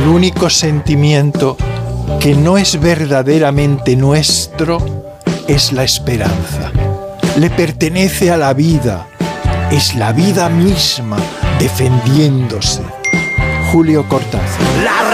El único sentimiento que no es verdaderamente nuestro es la esperanza. Le pertenece a la vida. Es la vida misma defendiéndose. Julio Cortázar.